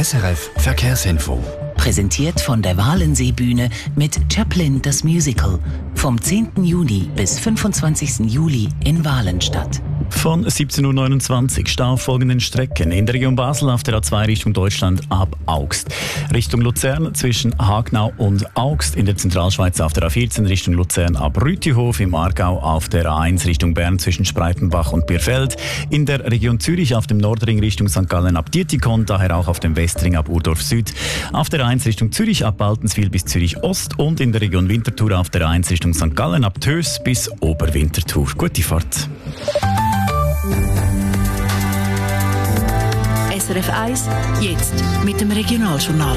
SRF Verkehrsinfo. Präsentiert von der Walensee-Bühne mit Chaplin das Musical. Vom 10. Juni bis 25. Juli in Walenstadt. Von 17.29 Uhr Stau auf folgenden Strecken. In der Region Basel auf der A2 Richtung Deutschland ab Augst. Richtung Luzern zwischen Hagnau und Augst. In der Zentralschweiz auf der A14 Richtung Luzern ab Rütihof. Im Aargau auf der A1 Richtung Bern zwischen Spreitenbach und Birfeld. In der Region Zürich auf dem Nordring Richtung St. Gallen ab Dietikon. Daher auch auf dem Westring ab Urdorf Süd. Auf der A1 Richtung Zürich ab Baltenswil bis Zürich Ost. Und in der Region Winterthur auf der A1 Richtung St. Gallen ab Tös bis Oberwinterthur. Gute Fahrt. SRF 1, jetzt mit dem Regionaljournal.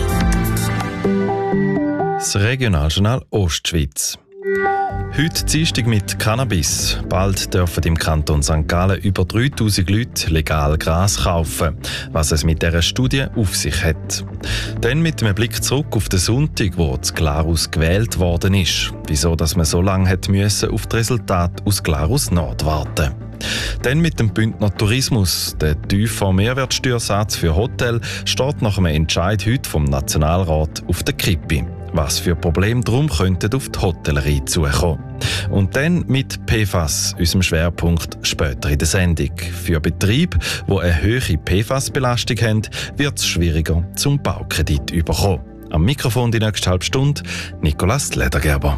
Das Regionaljournal Ostschweiz. Heute Dienstag mit Cannabis. Bald dürfen im Kanton St. Gallen über 3000 Leute legal Gras kaufen, was es mit dieser Studie auf sich hat. Dann mit einem Blick zurück auf den Sonntag, wo das Glarus gewählt worden ist. Wieso dass man so lange hat müssen auf das Resultat aus Glarus Nord warten. Dann mit dem Bündner Tourismus. Der tiefe Mehrwertsteuersatz für Hotel steht nach einem Entscheid heute vom Nationalrat auf der Kippe. Was für Probleme darum könnten auf die Hotellerie zukommen. Und dann mit PFAS, unserem Schwerpunkt später in der Sendung. Für Betriebe, die eine hohe PFAS-Belastung haben, wird es schwieriger, zum Baukredit zu bekommen. Am Mikrofon die nächste halbe Stunde Nicolas Ledergerber.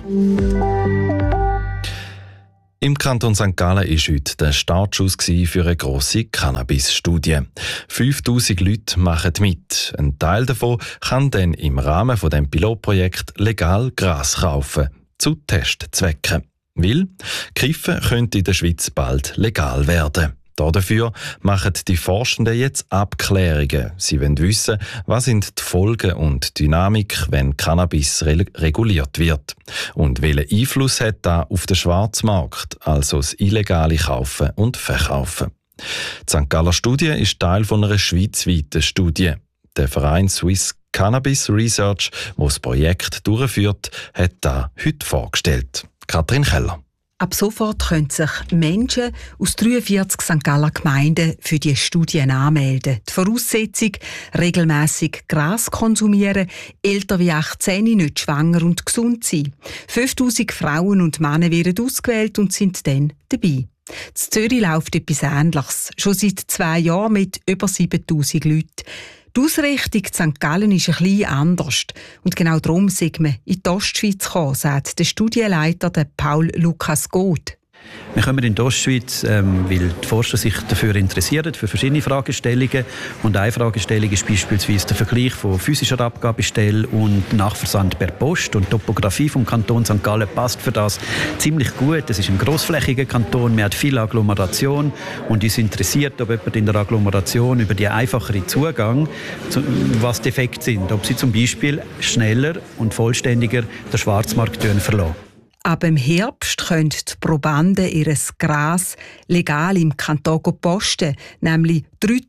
Im Kanton St. Gallen war heute der Startschuss für eine grosse Cannabis-Studie. 5000 Leute machen mit. Ein Teil davon kann dann im Rahmen von dem Pilotprojekt legal Gras kaufen, zu Testzwecken. Weil Kiffen könnte in der Schweiz bald legal werden. Dafür machen die Forschenden jetzt Abklärungen. Sie wollen wissen, was sind die Folgen und die Dynamik, wenn Cannabis reguliert wird. Und welchen Einfluss hat das auf den Schwarzmarkt, also das illegale Kaufen und Verkaufen. Die St. Galler Studie ist Teil von einer schweizweiten Studie. Der Verein Swiss Cannabis Research, der das Projekt durchführt, hat das heute vorgestellt. Katrin Keller. Ab sofort können sich Menschen aus 43 St. Galler Gemeinden für die Studien anmelden. Die Voraussetzung: regelmässig Gras konsumieren, älter wie 18, nicht schwanger und gesund sein. 5000 Frauen und Männer werden ausgewählt und sind dann dabei. In Zürich läuft etwas Ähnliches. Schon seit 2 Jahren mit über 7000 Leuten. Die Ausrichtung in St. Gallen ist ein bisschen anders. Und genau darum sind wir in die Ostschweiz gekommen, sagt der Studienleiter Paul Lukas Goth. Wir kommen in die Ostschweiz, weil die Forscher sich dafür interessieren, für verschiedene Fragestellungen. Und eine Fragestellung ist beispielsweise der Vergleich von physischer Abgabestelle und Nachversand per Post. Und die Topografie vom Kanton St. Gallen passt für das ziemlich gut. Es ist ein grossflächiger Kanton, man hat viel Agglomeration und uns interessiert, ob jemand in der Agglomeration über die einfachere Zugang, was die Effekte sind. Ob sie zum Beispiel schneller und vollständiger den Schwarzmarkt verlassen. Ab im Herbst können die Probanden ihr Gras legal im Kanton posten, nämlich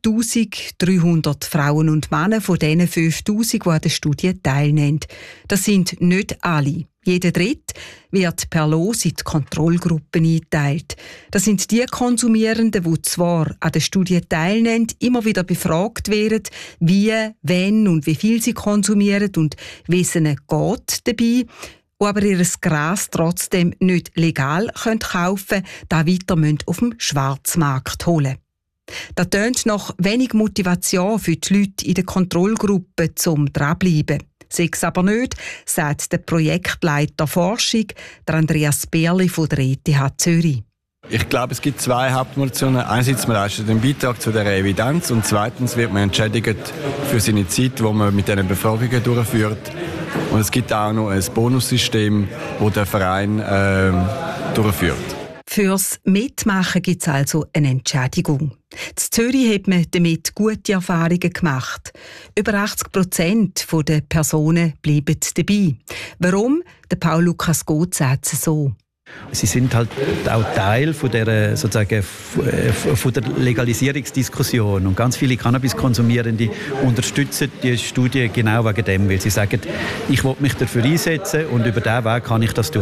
3300 Frauen und Männer von diesen 5000, die an der Studie teilnehmen. Das sind nicht alle. Jeder Dritte wird per Los in die Kontrollgruppen eingeteilt. Das sind die Konsumierenden, die zwar an der Studie teilnehmen, immer wieder befragt werden, wie, wenn und wie viel sie konsumieren und wie es ihnen geht dabei, die aber ihr Gras trotzdem nicht legal kaufen können, da weiter auf dem Schwarzmarkt holen. Das tönt nach wenig Motivation für die Leute in der Kontrollgruppe zum dranbleiben. Sei es aber nicht, sagt der Projektleiter Forschung, der Andreas Berli von der ETH Zürich. Ich glaube, es gibt 2 Hauptmotivationen. Einerseits, man leistet einen Beitrag zu dieser Evidenz und zweitens wird man entschädigt für seine Zeit, die man mit diesen Befragungen durchführt. Und es gibt auch noch ein Bonussystem, das der Verein durchführt. Fürs Mitmachen gibt es also eine Entschädigung. In Zürich hat man damit gute Erfahrungen gemacht. Über 80% der Personen bleiben dabei. Warum? Der Paul Lukas Goth sagt es so. Sie sind halt auch Teil von der, sozusagen, von der Legalisierungsdiskussion. Und ganz viele Cannabiskonsumierende unterstützen die Studie genau wegen dem, weil sie sagen, ich will mich dafür einsetzen und über diesen Weg kann ich das tun.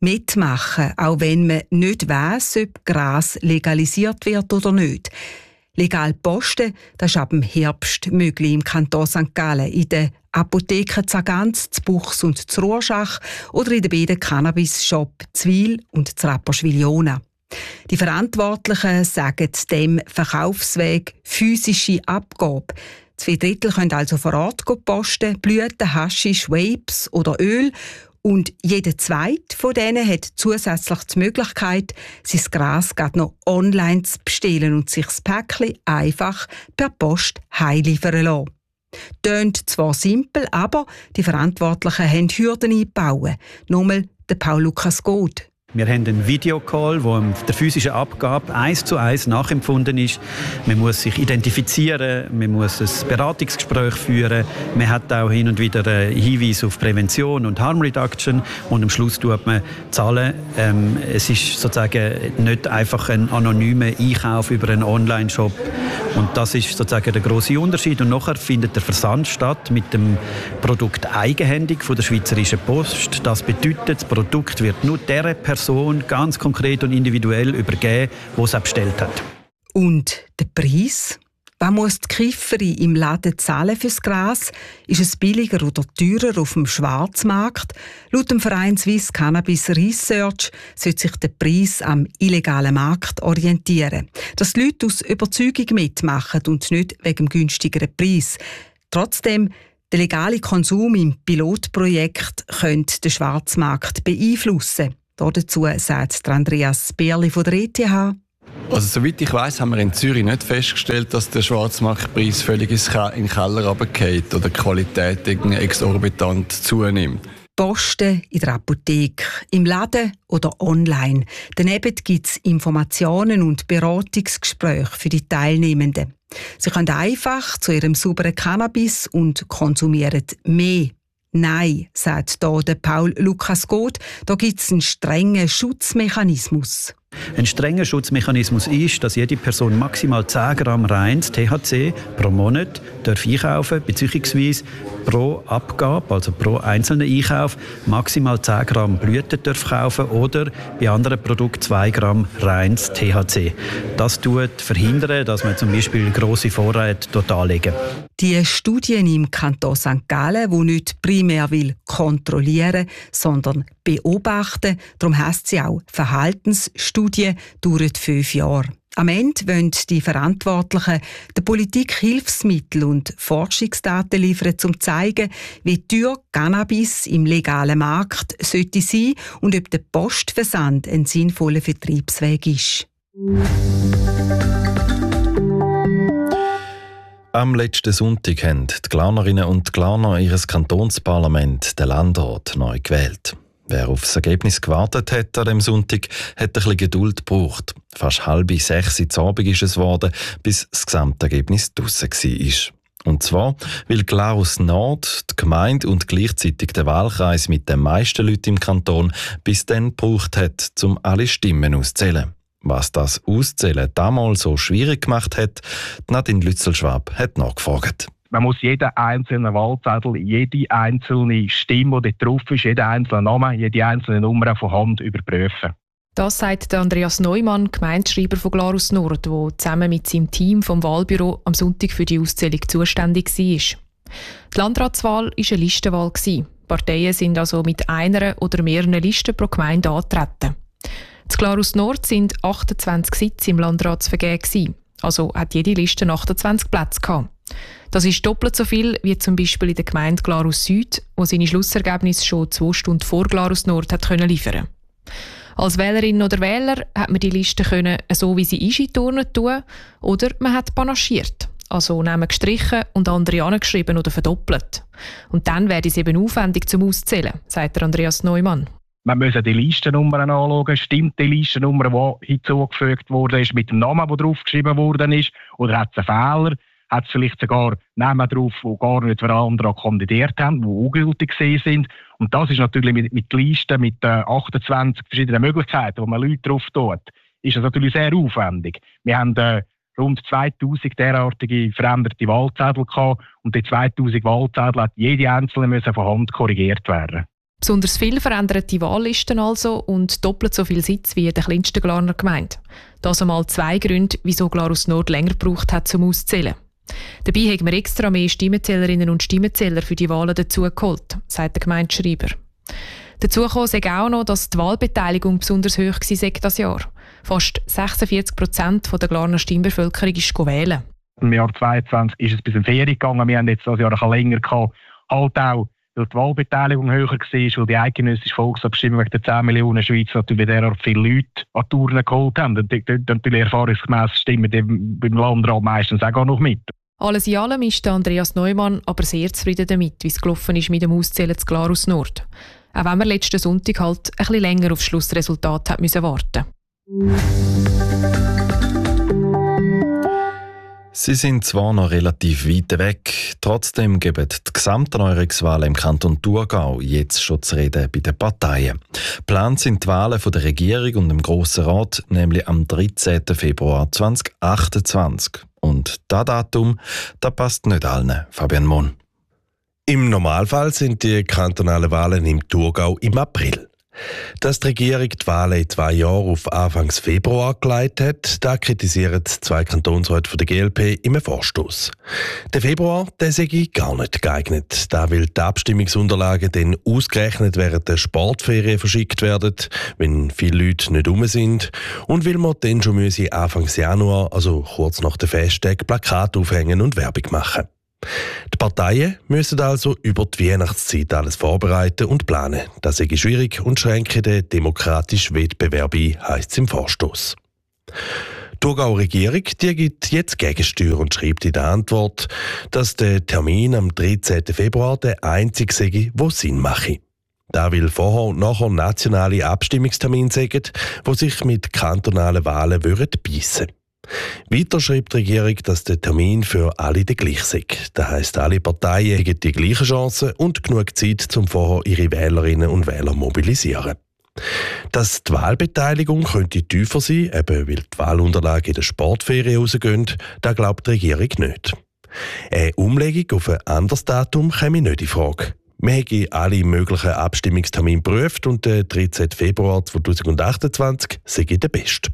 Mitmachen, auch wenn man nicht weiss, ob Gras legalisiert wird oder nicht. Legal posten, das ist ab dem Herbst möglich im Kanton St. Gallen, in den Apotheken Zagans, Buchs und Rorschach oder in den beiden Cannabis-Shop Zwil und Rapperswil-Jona. Die Verantwortlichen sagen dem Verkaufsweg physische Abgabe. 2/3 können also vor Ort posten, Blüten, Haschisch, Vapes oder Öl. Und jeder zweite von denen hat zusätzlich die Möglichkeit, sein Gras gerade noch online zu bestellen und sich das Päckchen einfach per Post heimliefern lassen. Tönt zwar simpel, aber die Verantwortlichen haben Hürden eingebaut. Nochmal der Paul Lukas Goth. Wir haben einen Videocall, wo der physischen Abgabe 1:1 nachempfunden ist. Man muss sich identifizieren, man muss ein Beratungsgespräch führen. Man hat auch hin und wieder Hinweise auf Prävention und Harm Reduction. Und am Schluss tut man zahlen. Es ist sozusagen nicht einfach ein anonymer Einkauf über einen Online-Shop. Und das ist sozusagen der grosse Unterschied. Und nachher findet der Versand statt mit dem Produkt eigenhändig von der Schweizerischen Post. Das bedeutet, das Produkt wird nur der Person ganz konkret und individuell übergeben, die es bestellt hat. Und der Preis? Was muss die Kifferin im Laden zahlen fürs Gras? Ist es billiger oder teurer auf dem Schwarzmarkt? Laut dem Verein Swiss Cannabis Research sollte sich der Preis am illegalen Markt orientieren. Dass die Leute aus Überzeugung mitmachen und nicht wegen dem günstigeren Preis. Trotzdem, der legale Konsum im Pilotprojekt könnte den Schwarzmarkt beeinflussen. Dazu sagt Andreas Berli von der ETH. Also soweit ich weiss, haben wir in Zürich nicht festgestellt, dass der Schwarzmarktpreis völlig in den Keller runterfällt oder die Qualität exorbitant zunimmt. Posten in der Apotheke, im Laden oder online. Daneben gibt es Informationen und Beratungsgespräche für die Teilnehmenden. Sie können einfach zu ihrem sauberen Cannabis und konsumieren mehr. Nein, sagt hier der Paul Lukas Goth, da gibt es einen strengen Schutzmechanismus. Ein strenger Schutzmechanismus ist, dass jede Person maximal 10 Gramm reines THC pro Monat einkaufen darf, beziehungsweise pro Abgabe, also pro einzelnen Einkauf, maximal 10 Gramm Blüten kaufen oder bei anderen Produkten 2 Gramm reines THC. Das verhindert, dass man zum Beispiel grosse Vorräte anlegen. Die Studien im Kanton St. Gallen, die nicht primär kontrollieren, sondern beobachten, darum heisst sie auch Verhaltensstudie, dauert 5 Jahre. Am Ende wollen die Verantwortlichen der Politik Hilfsmittel und Forschungsdaten liefern, um zu zeigen, wie teuer Cannabis im legalen Markt sollte sein und ob der Postversand ein sinnvoller Vertriebsweg ist. Am letzten Sonntag haben die Glarnerinnen und Glarner ihr Kantonsparlament, den Landrat, neu gewählt. Wer auf das Ergebnis gewartet hat an diesem Sonntag, hat ein bisschen Geduld gebraucht. Fast 5:30 Uhr Abend ist es geworden, bis das Gesamtergebnis draussen war. Und zwar, weil Glarus Nord, die Gemeinde und gleichzeitig der Wahlkreis mit den meisten Leuten im Kanton bis dann gebraucht hat, um alle Stimmen auszuzählen. Was das Auszählen damals so schwierig gemacht hat, Nadine Lützelschwab hat nachgefragt. Man muss jeden einzelnen Wahlzettel, jede einzelne Stimme, die dort drauf ist, jeden einzelnen Namen, jede einzelne Nummer von Hand überprüfen. Das sagt Andreas Neumann, Gemeindeschreiber von Glarus Nord, der zusammen mit seinem Team vom Wahlbüro am Sonntag für die Auszählung zuständig war. Die Landratswahl war eine Listenwahl. Parteien sind also mit einer oder mehreren Listen pro Gemeinde angetreten. In Glarus Nord sind 28 Sitze im Landratsvergehen. Also hat jede Liste 28 Plätze gehabt. Das ist doppelt so viel wie zum Beispiel in der Gemeinde Glarus Süd, wo seine Schlussergebnisse schon 2 Stunden vor Glarus Nord hat liefern. Als Wählerin oder Wähler hat man die Liste so wie sie ist in die Urne tun oder man hat panaschiert, also Namen gestrichen und andere angeschrieben oder verdoppelt. Und dann wäre es eben aufwendig zum Auszählen, sagt Andreas Neumann. Man muss die Listennummern anschauen. Stimmt die Listennummer, die hinzugefügt wurde, mit dem Namen, der draufgeschrieben worden ist? Oder hat es einen Fehler? Hat es vielleicht sogar Namen drauf, die gar nicht für andere kandidiert haben, die ungültig sind? Und das ist natürlich mit Listen, mit 28 verschiedenen Möglichkeiten, wo man Leute drauf tut, ist das natürlich sehr aufwendig. Wir haben rund 2000 derartige veränderte Wahlzettel gehabt und die 2000 Wahlzettel hat jede einzelne von Hand korrigiert werden. Besonders viel verändern die Wahllisten also und doppelt so viel Sitz wie in der kleinsten Glarner Gemeinde. Das einmal 2 Gründe, wieso Glarus Nord länger gebraucht hat zum Auszählen. Dabei haben wir extra mehr Stimmenzählerinnen und Stimmenzähler für die Wahlen dazu geholt, sagt der Gemeindeschreiber. Dazu kam auch noch, dass die Wahlbeteiligung besonders hoch war das Jahr. Fast 46% der Glarner Stimmbevölkerung ist wählen. Im Jahr 2022 ist es bis in Ferien gegangen. Wir haben jetzt das Jahr ein länger gehabt. Halt auch, weil die Wahlbeteiligung höher war, weil die eidgenössische Volksabstimmung wegen der 10 Millionen Schweizer natürlich derart viele Leute an die Urne geholt haben. Und natürlich erfahrungsgemäss stimmen beim Landrat meistens auch noch mit. Alles in allem ist Andreas Neumann aber sehr zufrieden damit, wie es gelaufen ist mit dem Auszählen zu Glarus Nord. Auch wenn man letzten Sonntag halt ein bisschen länger auf das Schlussresultat hat müssen warten. Sie sind zwar noch relativ weit weg, trotzdem geben die Gesamterneuerungswahlen im Kanton Thurgau jetzt schon zu reden bei den Parteien. Geplant sind die Wahlen von der Regierung und dem Grossen Rat, nämlich am 13. Februar 2028. Und das Datum, das passt nicht allen, Fabian Mohn. Im Normalfall sind die kantonalen Wahlen im Thurgau im April. Dass die Regierung die Wahlen in 2 Jahren auf Anfang Februar gelegt hat, da kritisieren 2 Kantonsräte von der GLP im Vorstoß. Der Februar, der sei gar nicht geeignet, da weil die Abstimmungsunterlagen dann ausgerechnet während der Sportferien verschickt werden, wenn viele Leute nicht rum sind, und weil man dann schon Anfang Januar, also kurz nach den Festtagen, Plakate aufhängen und Werbung machen. Die Parteien müssen also über die Weihnachtszeit alles vorbereiten und planen. Das sei schwierig und schränke den demokratischen Wettbewerb ein, heisst es im Vorstoß. Die Thurgauer Regierung die gibt jetzt Gegensteuer und schreibt in der Antwort, dass der Termin am 13. Februar der einzige sei, der Sinn mache. Da will vorher und nachher nationale Abstimmungstermine sagen, die sich mit kantonalen Wahlen beißen würden. Weiter schreibt die Regierung, dass der Termin für alle der gleiche sei. Das heisst, alle Parteien haben die gleichen Chancen und genug Zeit, um vorher ihre Wählerinnen und Wähler zu mobilisieren. Dass die Wahlbeteiligung könnte tiefer sein, eben weil die Wahlunterlagen in der Sportferien rausgehen, das glaubt die Regierung nicht. Eine Umlegung auf ein anderes Datum käme nicht in Frage. Wir haben alle möglichen Abstimmungstermine geprüft und der 13. Februar 2028 sei der beste.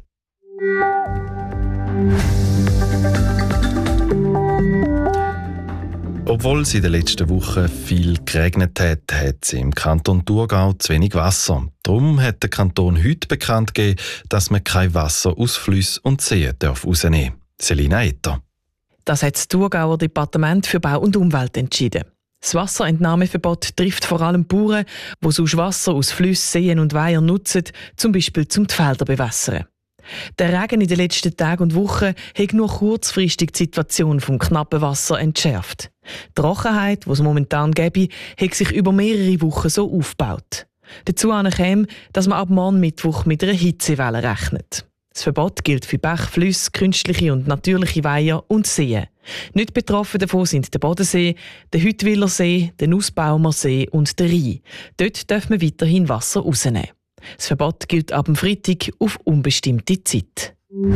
Obwohl es in den letzten Wochen viel geregnet hat, hat es im Kanton Thurgau zu wenig Wasser. Darum hat der Kanton heute bekannt gegeben, dass man kein Wasser aus Flüssen und Seen rausnehmen darf. Selina Etter. Das hat das Thurgauer Departement für Bau und Umwelt entschieden. Das Wasserentnahmeverbot trifft vor allem Bauern, die sonst Wasser aus Flüssen, Seen und Weihern nutzen, zum Beispiel zum die Felder bewässern. Der Regen in den letzten Tagen und Wochen hat nur kurzfristig die Situation vom knappen Wasser entschärft. Die Trockenheit, die es momentan gäbe, hat sich über mehrere Wochen so aufgebaut. Dazu käme, dass man ab morgen Mittwoch mit einer Hitzewelle rechnet. Das Verbot gilt für Bäche, Flüsse, künstliche und natürliche Weiher und Seen. Nicht betroffen davon sind der Bodensee, der Hüttwiller See, der Nussbaumer See und der Rhein. Dort darf man weiterhin Wasser rausnehmen. Das Verbot gilt ab dem Freitag auf unbestimmte Zeit.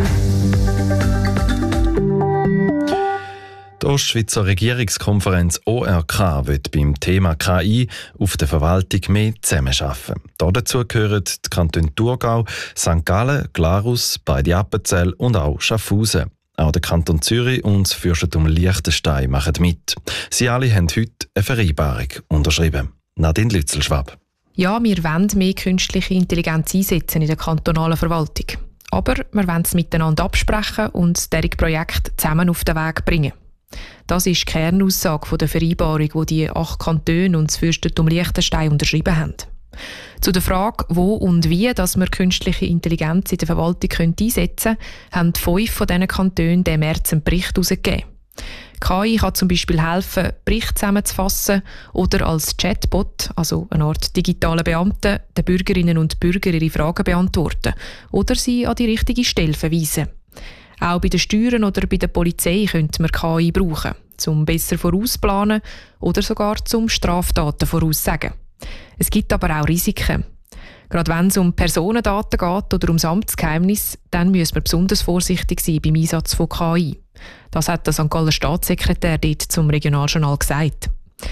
Die Ostschweizer Regierungskonferenz ORK wird beim Thema KI auf der Verwaltung mehr zusammenarbeiten. Dazu gehören die Kantone Thurgau, St. Gallen, Glarus, beide Appenzell und auch Schaffhausen. Auch der Kanton Zürich und das Fürstentum Liechtenstein machen mit. Sie alle haben heute eine Vereinbarung unterschrieben. Nadine Lützelschwab. Ja, wir wollen mehr künstliche Intelligenz einsetzen in der kantonalen Verwaltung. Aber wir wollen es miteinander absprechen und dieses Projekt zusammen auf den Weg bringen. Das ist die Kernaussage der Vereinbarung, die die 8 Kantone und das Fürstentum Liechtenstein unterschrieben haben. Zu der Frage, wo und wie dass wir künstliche Intelligenz in der Verwaltung einsetzen können, haben 5 von diesen Kantonen im März einen Bericht herausgegeben. KI kann zum Beispiel helfen, Berichte zusammenzufassen oder als Chatbot, also eine Art digitaler Beamte, den Bürgerinnen und Bürgern ihre Fragen beantworten oder sie an die richtige Stelle verweisen. Auch bei den Steuern oder bei der Polizei könnte man KI brauchen, um besser vorausplanen oder sogar zum Straftaten voraussagen. Es gibt aber auch Risiken. Gerade wenn es um Personendaten geht oder ums Amtsgeheimnis, dann muss man besonders vorsichtig sein beim Einsatz von KI. Das hat der St. Galler Staatssekretär dort zum Regionaljournal gesagt.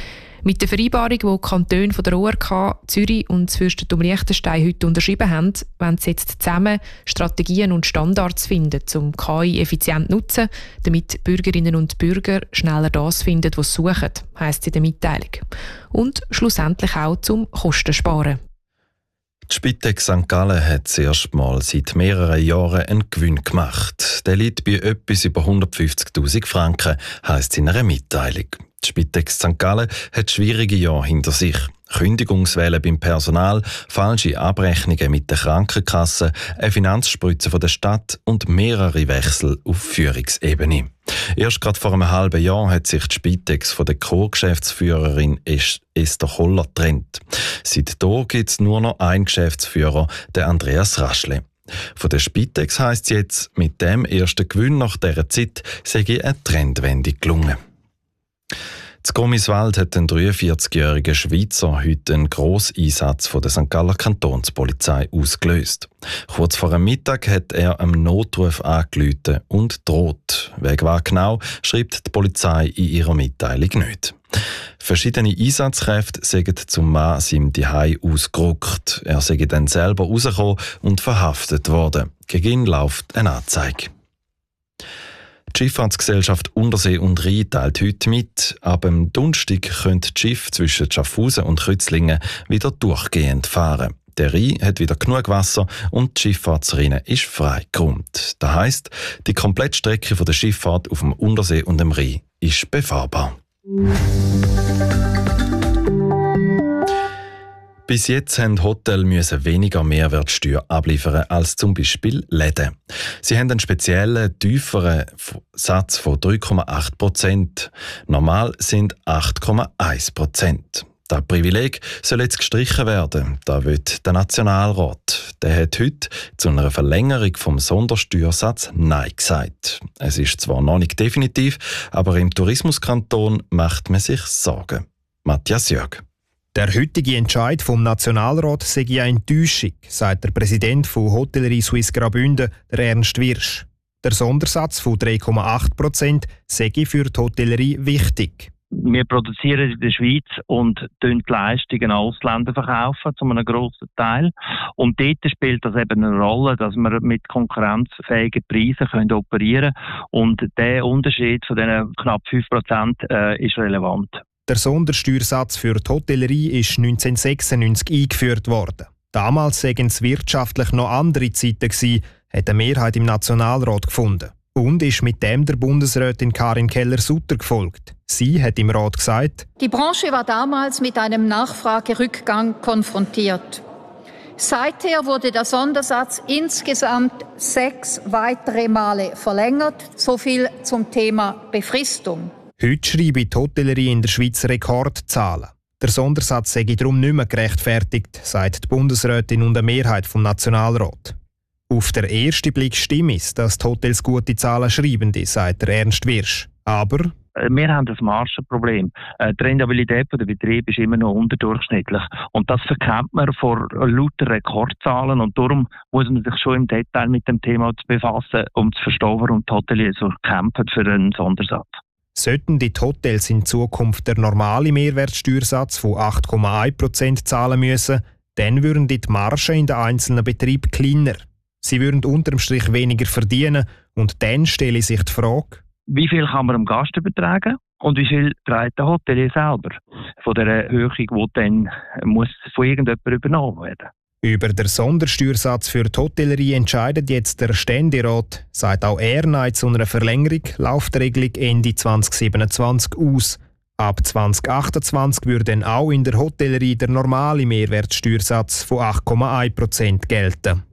Mit der Vereinbarung, die die Kantone von der ORK, Zürich und das Fürstentum Liechtenstein heute unterschrieben haben, wollen sie jetzt zusammen Strategien und Standards finden, um KI effizient zu nutzen, damit Bürgerinnen und Bürger schneller das finden, was sie suchen, heisst es in der Mitteilung. Und schlussendlich auch zum Kosten sparen. Die Spitex St. Gallen hat das erste Mal seit mehreren Jahren einen Gewinn gemacht. Der liegt bei etwas über 150'000 Franken, heisst es in einer Mitteilung. Die Spitex St. Gallen hat schwierige Jahre hinter sich. Kündigungswellen beim Personal, falsche Abrechnungen mit der Krankenkasse, eine Finanzspritze von der Stadt und mehrere Wechsel auf Führungsebene. Erst gerade vor einem halben Jahr hat sich die Spitex von der Co-Geschäftsführerin Esther Koller getrennt. Seitdem gibt es nur noch einen Geschäftsführer, den Andreas Raschle. Von der Spitex heisst es jetzt, mit dem ersten Gewinn nach dieser Zeit sei eine Trendwende gelungen. In Gommiswald hat ein 43-jähriger Schweizer heute einen Grosseinsatz von der St. Galler Kantonspolizei ausgelöst. Kurz vor dem Mittag hat er einem Notruf angerufen und droht. Wegen was genau, schreibt die Polizei in ihrer Mitteilung nicht. Verschiedene Einsatzkräfte sind zum Mann seinem Zuhause ausgerückt. Er sei dann selber rausgekommen und verhaftet worden. Gegen ihn läuft eine Anzeige. Die Schifffahrtsgesellschaft Untersee und Rhein teilt heute mit. Ab dem Donnerstag können die Schiffe zwischen Schaffhausen und Kützlingen wieder durchgehend fahren. Der Rhein hat wieder genug Wasser und die Schifffahrtsrinne ist freigeräumt. Das heisst, die komplette Strecke der Schifffahrt auf dem Untersee und dem Rhein ist befahrbar. Bis jetzt mussten Hotels weniger Mehrwertsteuer abliefern als zum Beispiel Läden. Sie haben einen speziellen, tieferen Satz von 3,8%. Normal sind 8,1%. Das Privileg soll jetzt gestrichen werden. Das will der Nationalrat. Der hat heute zu einer Verlängerung vom Sondersteuersatz Nein gesagt. Es ist zwar noch nicht definitiv, aber im Tourismuskanton macht man sich Sorgen. Matthias Jörg. Der heutige Entscheid vom Nationalrat sei eine Enttäuschung, sagt der Präsident von Hotellerie Suisse Graubünden, der Ernst Wirsch. Der Sondersatz von 3,8% sei für die Hotellerie wichtig. Wir produzieren in der Schweiz und die Leistungen an Ausländer verkaufen, zu einem grossen Teil. Und dort spielt das eben eine Rolle, dass wir mit konkurrenzfähigen Preisen operieren können. Und der Unterschied von diesen knapp 5% ist relevant. Der Sondersteuersatz für die Hotellerie ist 1996 eingeführt worden. Damals seien es wirtschaftlich noch andere Zeiten gewesen, hat eine Mehrheit im Nationalrat gefunden. Und ist mit dem der Bundesrätin Karin Keller-Sutter gefolgt. Sie hat im Rat gesagt: Die Branche war damals mit einem Nachfragerückgang konfrontiert. Seither wurde der Sondersatz insgesamt 6 weitere Male verlängert. So viel zum Thema Befristung. Heute schreibe die Hotellerie in der Schweiz Rekordzahlen. Der Sondersatz sei darum nicht mehr gerechtfertigt, sagt die Bundesrätin und eine Mehrheit vom Nationalrat. Auf den ersten Blick stimmt es, dass die Hotels gute Zahlen schreiben, sagt der Ernst Wirsch. Aber wir haben ein Margenproblem. Die Rentabilität der Betriebe ist immer noch unterdurchschnittlich. Und das verkennt man vor lauter Rekordzahlen. Und darum muss man sich schon im Detail mit dem Thema befassen, um zu verstehen, warum die Hoteliers so kämpfen für einen Sondersatz. Sollten die Hotels in Zukunft der normale Mehrwertsteuersatz von 8,1% zahlen müssen, dann würden die Margen in den einzelnen Betrieben kleiner. Sie würden unterm Strich weniger verdienen und dann stelle sich die Frage: Wie viel kann man dem Gast übertragen und wie viel trägt der Hotelier selber von der Erhöhung, die dann muss von irgendjemandem übernommen werden? Über den Sondersteuersatz für die Hotellerie entscheidet jetzt der Ständerat. Sagt auch er Nein zu einer Verlängerung, läuft die Regelung Ende 2027 aus. Ab 2028 würde dann auch in der Hotellerie der normale Mehrwertsteuersatz von 8,1% gelten.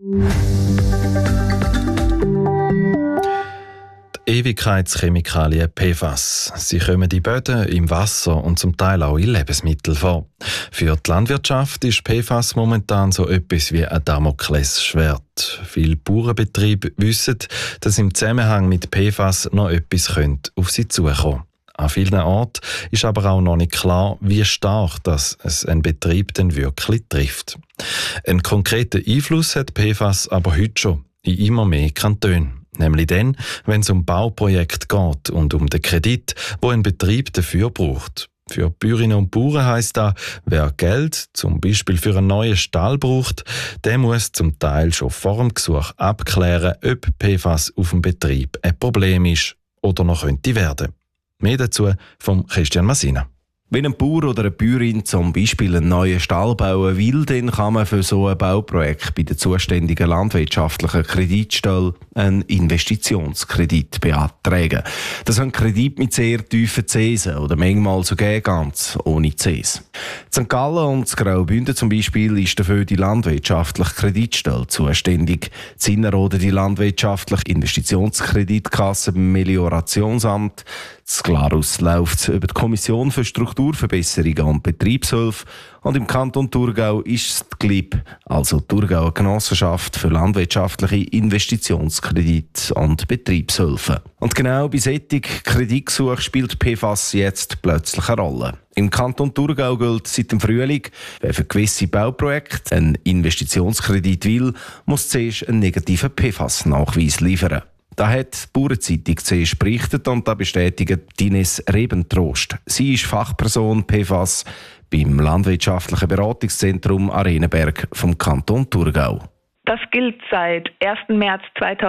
Ewigkeitschemikalien PFAS. Sie kommen in Böden, im Wasser und zum Teil auch in Lebensmitteln vor. Für die Landwirtschaft ist PFAS momentan so etwas wie ein Damoklesschwert. Viele Bauernbetriebe wissen, dass im Zusammenhang mit PFAS noch etwas auf sie zukommen. An vielen Orten ist aber auch noch nicht klar, wie stark das es einen Betrieb denn wirklich trifft. Einen konkreten Einfluss hat PFAS aber heute schon in immer mehr Kantonen. Nämlich dann, wenn es um Bauprojekte geht und um den Kredit, wo ein Betrieb dafür braucht. Für Bäuerinnen und Bauern heisst das, wer Geld, zum Beispiel für einen neuen Stall braucht, der muss zum Teil schon vor dem Gesuch abklären, ob PFAS auf dem Betrieb ein Problem ist oder noch könnte werden. Mehr dazu von Christian Massina. Wenn ein Bauer oder eine Bäuerin zum Beispiel einen neuen Stall bauen will, dann kann man für so ein Bauprojekt bei der zuständigen landwirtschaftlichen Kreditstelle einen Investitionskredit beantragen. Das sind Kredite mit sehr tiefen Zinsen oder manchmal sogar ganz ohne Zins. St. Gallen und das Graubünden zum Beispiel ist dafür die landwirtschaftliche Kreditstelle zuständig. In Innerrhoden die landwirtschaftliche Investitionskreditkasse beim Meliorationsamt. Das Glarus läuft über die Kommission für Strukturverbesserungen und Betriebshilfe. Und im Kanton Thurgau ist es die GLIB, also die Thurgauer Genossenschaft für landwirtschaftliche Investitionskredite und Betriebshilfe. Und genau bei solchen Kreditgesuchen spielt PFAS jetzt plötzlich eine Rolle. Im Kanton Thurgau gilt seit dem Frühling, wer für gewisse Bauprojekte einen Investitionskredit will, muss zuerst einen negativen PFAS-Nachweis liefern. Da hat die Bauernzeitung zuerst berichtet und da bestätigt Ines Rebentrost. Sie ist Fachperson PFAS beim Landwirtschaftlichen Beratungszentrum Arenenberg vom Kanton Thurgau. Das gilt seit 1. März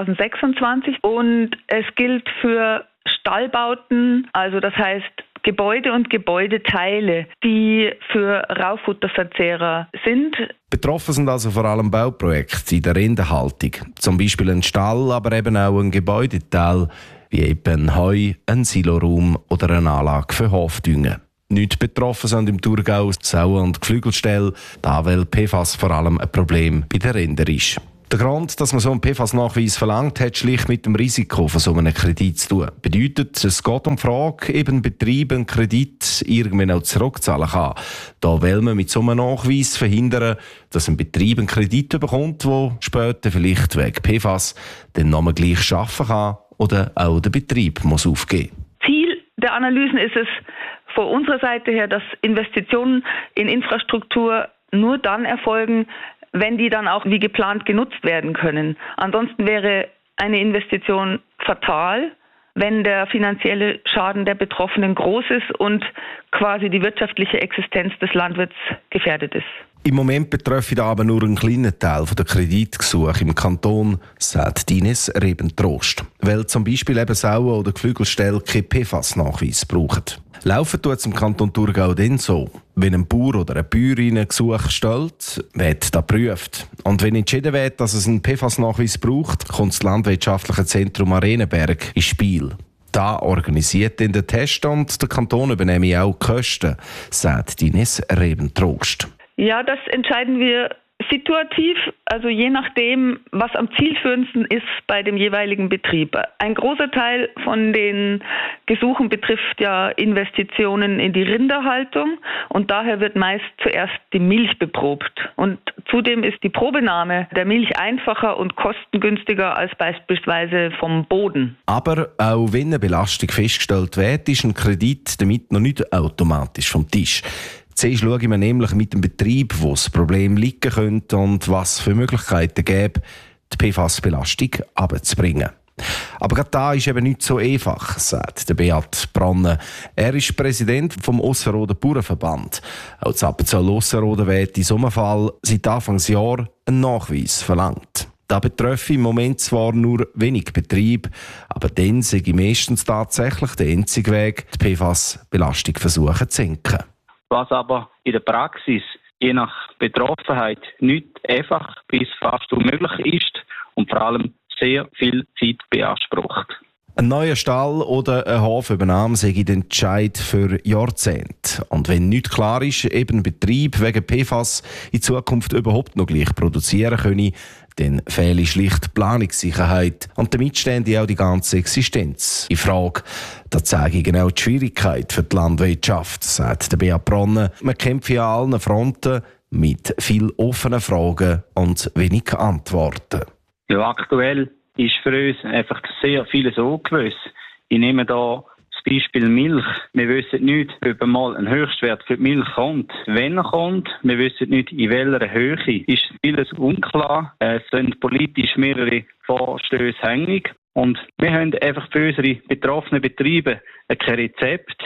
2026 und es gilt für Stallbauten, also das heißt Gebäude und Gebäudeteile, die für Raufutterverzehrer sind. Betroffen sind also vor allem Bauprojekte in der Rinderhaltung. Zum Beispiel ein Stall, aber eben auch ein Gebäudeteil, wie eben Heu, ein Siloraum oder eine Anlage für Hofdüngen. Nicht betroffen sind im Thurgau Sauen- und Geflügelställe, da weil PFAS vor allem ein Problem bei den Rindern ist. Der Grund, dass man so einen PFAS-Nachweis verlangt, hat schlicht mit dem Risiko von so einem Kredit zu tun. Bedeutet, es geht um die Frage, eben Betrieb einen Kredit irgendwann auch zurückzahlen kann. Da will man mit so einem Nachweis verhindern, dass ein Betrieb einen Kredit bekommt, der später vielleicht wegen PFAS den Namen gleich schaffen kann oder auch der Betrieb muss aufgeben. Ziel der Analysen ist es von unserer Seite her, dass Investitionen in Infrastruktur nur dann erfolgen, wenn die dann auch wie geplant genutzt werden können. Ansonsten wäre eine Investition fatal, wenn der finanzielle Schaden der Betroffenen groß ist und quasi die wirtschaftliche Existenz des Landwirts gefährdet ist. Im Moment betrifft aber nur einen kleinen Teil der Kreditgesuche im Kanton, sagt Ines Rebentrost, weil zum Beispiel eben Sauen- oder Geflügelställe keinen PFAS-Nachweis brauchen. Laufen tut es im Kanton Thurgau dann so. Wenn ein Bauer oder eine Bäuerin ein Gesuch stellt, wird das geprüft. Und wenn entschieden wird, dass es einen PFAS-Nachweis braucht, kommt das Landwirtschaftliche Zentrum Arenenberg ins Spiel. Da organisiert den Test und der Kanton übernehme auch die Kosten, sagt Ines Rebentrost. Ja, das entscheiden wir situativ, also je nachdem, was am zielführendsten ist bei dem jeweiligen Betrieb. Ein großer Teil von den Gesuchen betrifft ja Investitionen in die Rinderhaltung und daher wird meist zuerst die Milch beprobt. Und zudem ist die Probenahme der Milch einfacher und kostengünstiger als beispielsweise vom Boden. Aber auch wenn eine Belastung festgestellt wird, ist ein Kredit damit noch nicht automatisch vom Tisch. Zuerst schaue ich mir nämlich mit dem Betrieb, wo das Problem liegen könnte und was für Möglichkeiten gäbe, die PFAS-Belastung runterzubringen. Aber gerade da ist eben nicht so einfach, sagt der Beat Bronne. Er ist Präsident vom Ossenroder Bauernverband. Auch das Appenzell Ossenroder wird in so einem Fall seit Anfangsjahr einen Nachweis verlangt. Da betreffe im Moment zwar nur wenig Betrieb, aber dann sei meistens tatsächlich der einzige Weg, die PFAS-Belastung versuchen zu senken. Was aber in der Praxis je nach Betroffenheit nicht einfach bis fast unmöglich ist und vor allem sehr viel Zeit beansprucht. Ein neuer Stall oder eine Hofübernahme sei der Entscheid für Jahrzehnte. Und wenn nicht klar ist, eben Betrieb wegen PFAS in Zukunft überhaupt noch gleich produzieren können, dann fehle schlicht Planungssicherheit und damit stände auch die ganze Existenz in Frage. Das zeige genau die Schwierigkeit für die Landwirtschaft, sagt der Beat Bronne. Man kämpfe an allen Fronten mit viel offenen Fragen und wenig Antworten. Ja, aktuell ist für uns einfach sehr vieles ungewiss. Ich nehme da das Beispiel Milch. Wir wissen nicht, ob mal ein Höchstwert für die Milch kommt. Wenn er kommt, wir wissen nicht, in welcher Höhe. Ist vieles unklar. Es sind politisch mehrere Vorstöße hängig. Und wir haben einfach für unsere betroffenen Betriebe kein Rezept.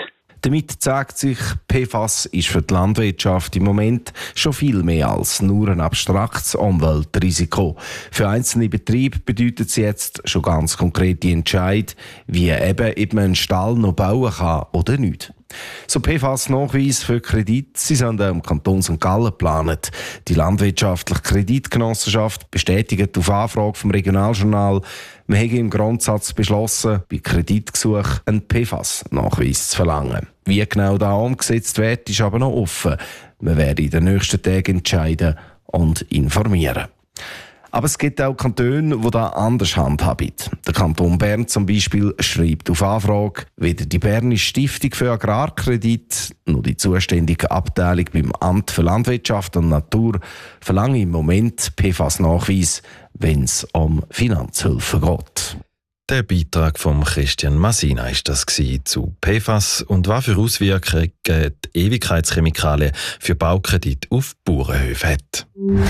Damit zeigt sich, PFAS ist für die Landwirtschaft im Moment schon viel mehr als nur ein abstraktes Umweltrisiko. Für einzelne Betriebe bedeutet es jetzt schon ganz konkrete Entscheid, wie eben ob man einen Stall noch bauen kann oder nicht. So PFAS-Nachweis für Kredit, sie sind im Kanton St. Gallen geplant. Die landwirtschaftliche Kreditgenossenschaft bestätigt auf Anfrage vom Regionaljournal, man habe im Grundsatz beschlossen, bei Kreditgesuch einen PFAS-Nachweis zu verlangen. Wie genau da umgesetzt wird, ist aber noch offen. Wir werden in den nächsten Tagen entscheiden und informieren. Aber es gibt auch Kantone, die da anders handhaben. Der Kanton Bern zum Beispiel schreibt auf Anfrage, weder die Bernische Stiftung für Agrarkredit noch die zuständige Abteilung beim Amt für Landwirtschaft und Natur verlangen im Moment PFAS-Nachweis, wenn es um Finanzhilfe geht. Der Beitrag von Christian Massina ist das zu PFAS und was für Auswirkungen die Ewigkeitschemikalien für Baukredit auf Bauernhöfe hat.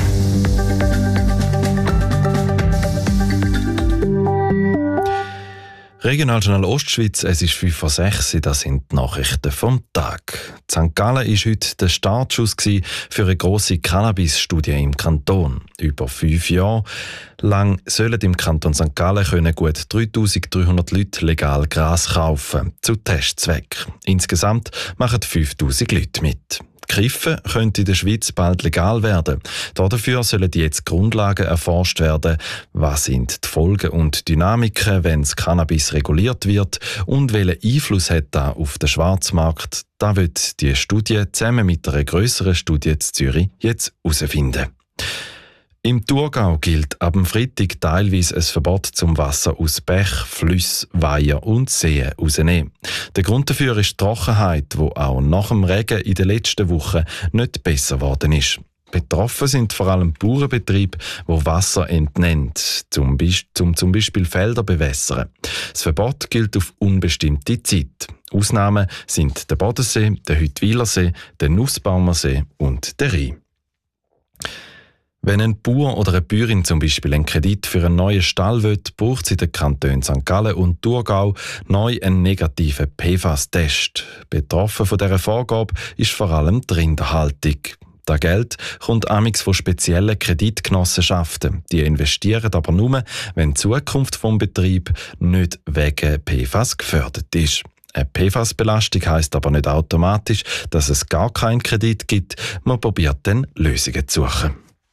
Regionaljournal Ostschweiz, es ist 5:06 Uhr, das sind die Nachrichten vom Tag. St. Gallen war heute der Startschuss für eine grosse Cannabis-Studie im Kanton. Über 5 Jahre lang sollen im Kanton St. Gallen gut 3300 Leute legal Gras kaufen, zu Testzwecken. Insgesamt machen 5000 Leute mit. Kiffen könnte in der Schweiz bald legal werden. Dafür sollen jetzt Grundlagen erforscht werden. Was sind die Folgen und Dynamiken, wenn das Cannabis reguliert wird und welchen Einfluss hat das auf den Schwarzmarkt? Da wird die Studie zusammen mit einer grösseren Studie in Zürich jetzt herausfinden. Im Thurgau gilt ab dem Freitag teilweise ein Verbot zum Wasser aus Bech, Flüssen, Weiher und Seen rausnehmen. Der Grund dafür ist die Trockenheit, die auch nach dem Regen in den letzten Wochen nicht besser geworden ist. Betroffen sind vor allem Bauernbetriebe, die Wasser entnehmen, zum Beispiel Felder bewässern. Das Verbot gilt auf unbestimmte Zeit. Ausnahmen sind der Bodensee, der Huttwilersee, der Nussbaumersee und der Rhein. Wenn ein Bauer oder eine Bäuerin zum Beispiel einen Kredit für einen neuen Stall will, braucht sie in den Kantonen St. Gallen und Thurgau neu einen negativen PFAS-Test. Betroffen von dieser Vorgabe ist vor allem die Rinderhaltung. Das Geld kommt amigs von speziellen Kreditgenossenschaften. Die investieren aber nur, wenn die Zukunft des Betriebs nicht wegen PFAS gefördert ist. Eine PFAS-Belastung heisst aber nicht automatisch, dass es gar keinen Kredit gibt. Man probiert dann Lösungen zu suchen.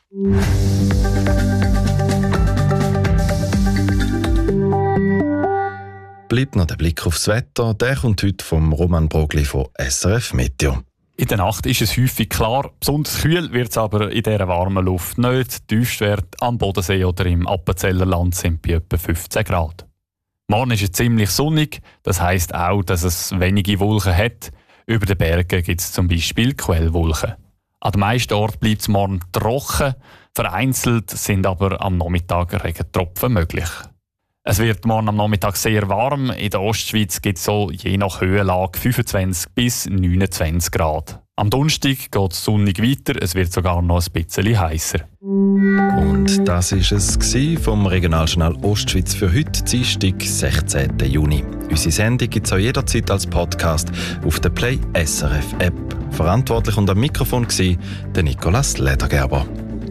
Bleibt noch der Blick aufs Wetter. Der kommt heute vom Roman Brogli von SRF Meteo. In der Nacht ist es häufig klar, besonders kühl wird es aber in dieser warmen Luft nicht. Die Tiefstwerte am Bodensee oder im Appenzellerland sind bei etwa 15 Grad. Morgen ist es ziemlich sonnig, das heisst auch, dass es wenige Wolken hat. Über den Bergen gibt es zum Beispiel Quellwolken. An den meisten Orten bleibt es morgen trocken, vereinzelt sind aber am Nachmittag Regentropfen möglich. Es wird morgen am Nachmittag sehr warm. In der Ostschweiz gibt es so je nach Höhenlage 25 bis 29 Grad. Am Donnerstag geht es sonnig weiter, es wird sogar noch ein bisschen heißer. Und das war es vom Regionaljournal Ostschweiz für heute, Dienstag, 16. Juni. Unsere Sendung gibt es auch jederzeit als Podcast auf der Play SRF App. Verantwortlich und am Mikrofon war der Nicolas Ledergerber.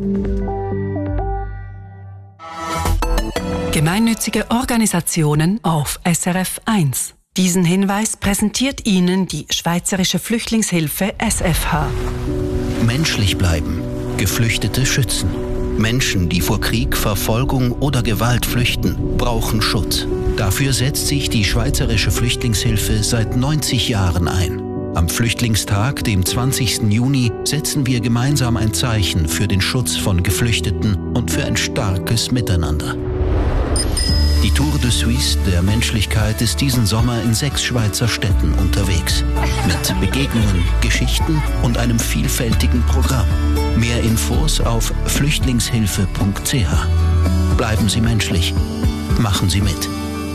Gemeinnützige Organisationen auf SRF 1. Diesen Hinweis präsentiert Ihnen die Schweizerische Flüchtlingshilfe SFH. Menschlich bleiben, Geflüchtete schützen. Menschen, die vor Krieg, Verfolgung oder Gewalt flüchten, brauchen Schutz. Dafür setzt sich die Schweizerische Flüchtlingshilfe seit 90 Jahren ein. Am Flüchtlingstag, dem 20. Juni, setzen wir gemeinsam ein Zeichen für den Schutz von Geflüchteten und für ein starkes Miteinander. Die Tour de Suisse der Menschlichkeit ist diesen Sommer in 6 Schweizer Städten unterwegs. Mit Begegnungen, Geschichten und einem vielfältigen Programm. Mehr Infos auf flüchtlingshilfe.ch. Bleiben Sie menschlich. Machen Sie mit.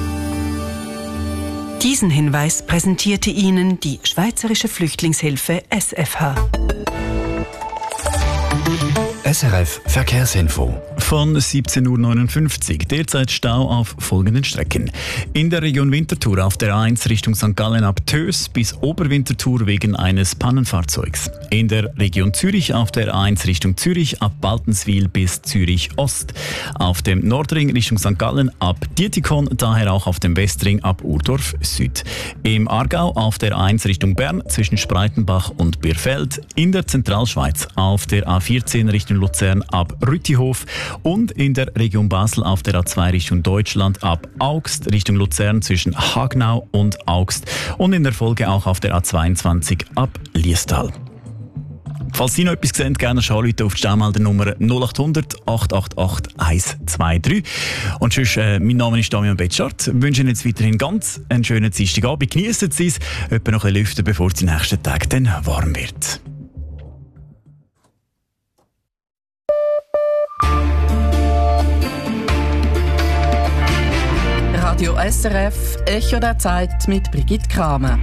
Diesen Hinweis präsentierte Ihnen die Schweizerische Flüchtlingshilfe SFH. SRF Verkehrsinfo. von 17.59 Uhr. Derzeit Stau auf folgenden Strecken. In der Region Winterthur auf der A1 Richtung St. Gallen ab Tös bis Oberwinterthur wegen eines Pannenfahrzeugs. In der Region Zürich auf der A1 Richtung Zürich ab Baltenswil bis Zürich Ost. Auf dem Nordring Richtung St. Gallen ab Dietikon, daher auch auf dem Westring ab Urdorf Süd. Im Aargau auf der A1 Richtung Bern zwischen Spreitenbach und Birfeld. In der Zentralschweiz auf der A14 Richtung Luzern ab Rüttihof und in der Region Basel auf der A2 Richtung Deutschland ab Augst Richtung Luzern zwischen Hagnau und Augst und in der Folge auch auf der A22 ab Liestal. Falls Sie noch etwas sehen, gerne anrufen auf die Staumeldernummer 0800 888 123. Und sonst, mein Name ist Damian Betschart. Wir wünschen jetzt weiterhin ganz einen schönen Dienstagabend. Geniessen Sie es, etwa noch ein bisschen lüften, bevor es die nächsten Tage dann warm wird. Radio SRF, Echo der Zeit mit Brigitte Kramer.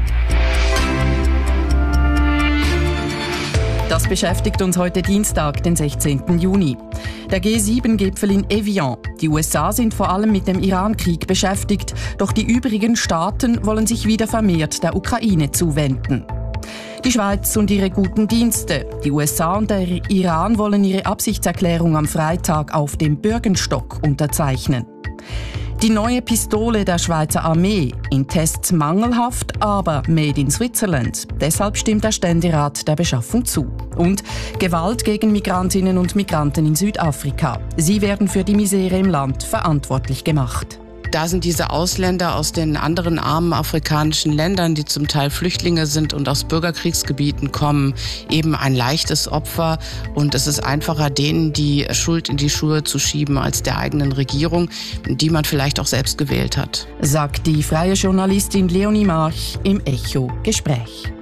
Das beschäftigt uns heute Dienstag, den 16. Juni. Der G7-Gipfel in Evian. Die USA sind vor allem mit dem Iran-Krieg beschäftigt, doch die übrigen Staaten wollen sich wieder vermehrt der Ukraine zuwenden. Die Schweiz und ihre guten Dienste. Die USA und der Iran wollen ihre Absichtserklärung am Freitag auf dem Bürgenstock unterzeichnen. Die neue Pistole der Schweizer Armee, in Tests mangelhaft, aber made in Switzerland. Deshalb stimmt der Ständerat der Beschaffung zu. Und Gewalt gegen Migrantinnen und Migranten in Südafrika. Sie werden für die Misere im Land verantwortlich gemacht. Da sind diese Ausländer aus den anderen armen afrikanischen Ländern, die zum Teil Flüchtlinge sind und aus Bürgerkriegsgebieten kommen, eben ein leichtes Opfer. Und es ist einfacher, denen die Schuld in die Schuhe zu schieben, als der eigenen Regierung, die man vielleicht auch selbst gewählt hat. Sagt die freie Journalistin Leonie March im Echo-Gespräch.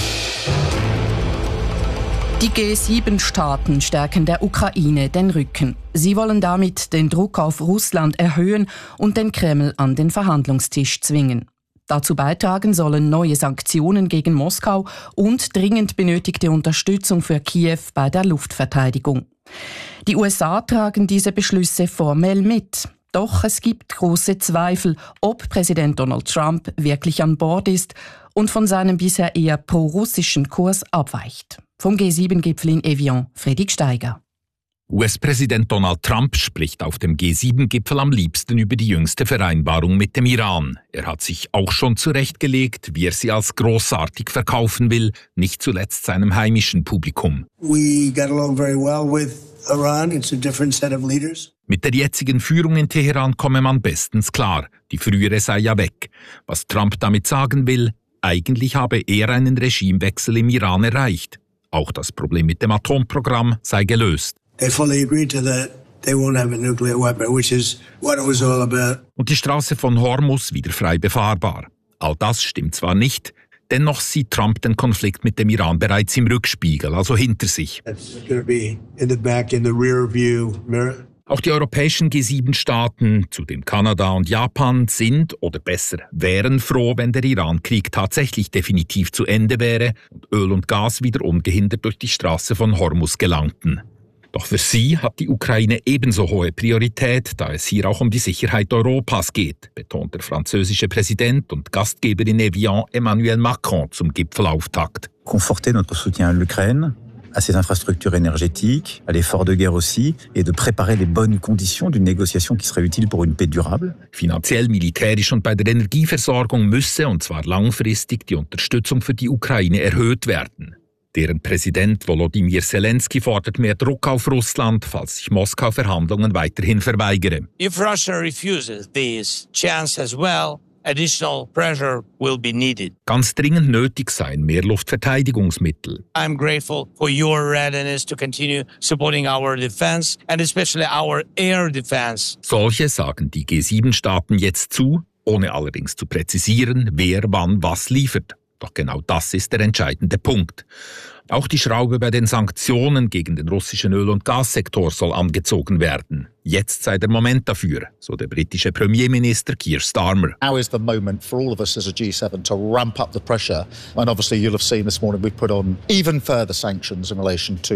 Die G7-Staaten stärken der Ukraine den Rücken. Sie wollen damit den Druck auf Russland erhöhen und den Kreml an den Verhandlungstisch zwingen. Dazu beitragen sollen neue Sanktionen gegen Moskau und dringend benötigte Unterstützung für Kiew bei der Luftverteidigung. Die USA tragen diese Beschlüsse formell mit. Doch es gibt große Zweifel, ob Präsident Donald Trump wirklich an Bord ist und von seinem bisher eher pro-russischen Kurs abweicht. Vom G7-Gipfel in Evian, Fredrik Steiger. US-Präsident Donald Trump spricht auf dem G7-Gipfel am liebsten über die jüngste Vereinbarung mit dem Iran. Er hat sich auch schon zurechtgelegt, wie er sie als großartig verkaufen will, nicht zuletzt seinem heimischen Publikum. We got along very well with Iran. It's a different set of leaders. Mit der jetzigen Führung in Teheran komme man bestens klar. Die frühere sei ja weg. Was Trump damit sagen will, eigentlich habe er einen Regimewechsel im Iran erreicht. Auch das Problem mit dem Atomprogramm sei gelöst. They fully agreed to that. They won't have a nuclear weapon, which is what it was all about. Und die Straße von Hormuz wieder frei befahrbar. All das stimmt zwar nicht, dennoch sieht Trump den Konflikt mit dem Iran bereits im Rückspiegel, also hinter sich. It's going to be in the back, in the rear view mirror. Auch die europäischen G7-Staaten, zudem Kanada und Japan, sind oder besser wären froh, wenn der Iran-Krieg tatsächlich definitiv zu Ende wäre und Öl und Gas wieder ungehindert durch die Straße von Hormuz gelangten. Doch für sie hat die Ukraine ebenso hohe Priorität, da es hier auch um die Sicherheit Europas geht, betont der französische Präsident und Gastgeber in Evian Emmanuel Macron zum Gipfelauftakt. Conforter notre soutien à l'Ukraine, à ses infrastructures énergétiques, à l'effort de guerre aussi, et de préparer les bonnes conditions d'une négociation qui serait utile pour une paix durable. Finanziell, militärisch und bei der Energieversorgung müsse, und zwar langfristig, die Unterstützung für die Ukraine erhöht werden. Deren Präsident Volodymyr Zelensky fordert mehr Druck auf Russland, falls sich Moskau Verhandlungen weiterhin verweigere. If Russia refuses this chance as well, additional pressure will be needed. Ganz dringend nötig seien mehr Luftverteidigungsmittel. I'm grateful for your readiness to continue supporting our defense and especially our air defense. Solche sagen die G7-Staaten jetzt zu, ohne allerdings zu präzisieren, wer wann was liefert. Doch genau das ist der entscheidende Punkt. Auch die Schraube bei den Sanktionen gegen den russischen Öl- und Gassektor soll angezogen werden. Jetzt sei der Moment dafür, so der britische Premierminister Keir Starmer. Now is the moment for all of us as a G7 to ramp up the pressure. And obviously you'll have seen this morning we've put on even further sanctions in relation to Russia.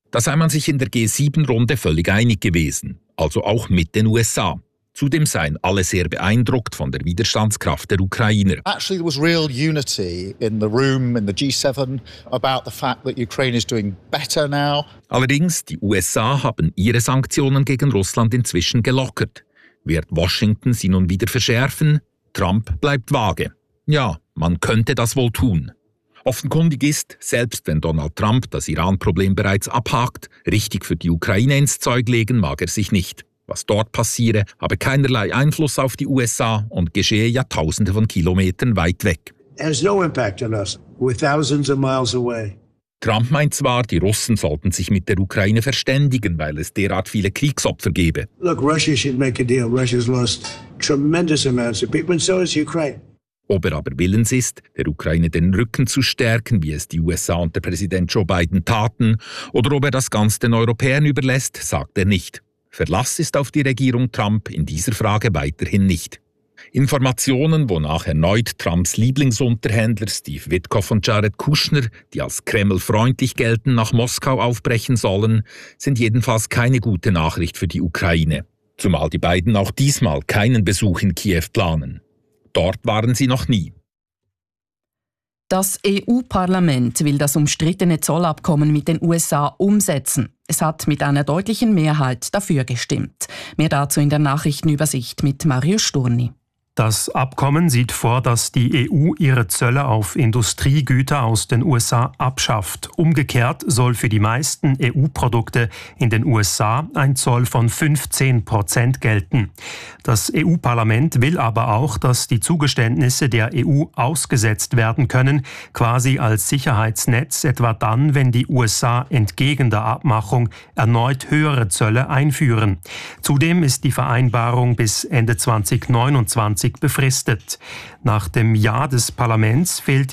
Da sei man sich in der G7-Runde völlig einig gewesen, also auch mit den USA. Zudem seien alle sehr beeindruckt von der Widerstandskraft der Ukrainer. Actually, there was real unity in the room, in the G7, about the fact that Ukraine is doing better now. Allerdings, die USA haben ihre Sanktionen gegen Russland inzwischen gelockert. Wird Washington sie nun wieder verschärfen? Trump bleibt vage. Ja, man könnte das wohl tun. Offenkundig ist, selbst wenn Donald Trump das Iran-Problem bereits abhakt, richtig für die Ukraine ins Zeug legen mag er sich nicht. Was dort passiere, habe keinerlei Einfluss auf die USA und geschehe Jahrtausende von Kilometern weit weg. It has no impact on us. We're thousands of miles away. Trump meint zwar, die Russen sollten sich mit der Ukraine verständigen, weil es derart viele Kriegsopfer gebe. Look, Russia should make a deal. Russia's lost tremendous amounts of people, and so has Ukraine. Ob er aber willens ist, der Ukraine den Rücken zu stärken, wie es die USA und der Präsident Joe Biden taten, oder ob er das Ganze den Europäern überlässt, sagt er nicht. Verlass ist auf die Regierung Trump in dieser Frage weiterhin nicht. Informationen, wonach erneut Trumps Lieblingsunterhändler Steve Witkoff und Jared Kushner, die als Kreml-freundlich gelten, nach Moskau aufbrechen sollen, sind jedenfalls keine gute Nachricht für die Ukraine. Zumal die beiden auch diesmal keinen Besuch in Kiew planen. Dort waren sie noch nie. Das EU-Parlament will das umstrittene Zollabkommen mit den USA umsetzen. Es hat mit einer deutlichen Mehrheit dafür gestimmt. Mehr dazu in der Nachrichtenübersicht mit Mario Sturni. Das Abkommen sieht vor, dass die EU ihre Zölle auf Industriegüter aus den USA abschafft. Umgekehrt soll für die meisten EU-Produkte in den USA ein Zoll von 15% gelten. Das EU-Parlament will aber auch, dass die Zugeständnisse der EU ausgesetzt werden können, quasi als Sicherheitsnetz, etwa dann, wenn die USA entgegen der Abmachung erneut höhere Zölle einführen. Zudem ist die Vereinbarung bis Ende 2029 befristet. Nach dem Ja des Parlaments fehlt